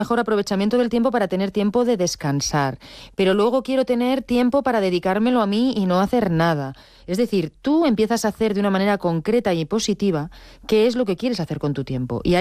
mejor aprovechamiento del tiempo para tener tiempo de descansar, pero luego quiero tener tiempo para dedicármelo a mí y no hacer nada. Es decir, tú empiezas a hacer de una manera concreta y positiva qué es lo que quieres hacer con tu tiempo. Y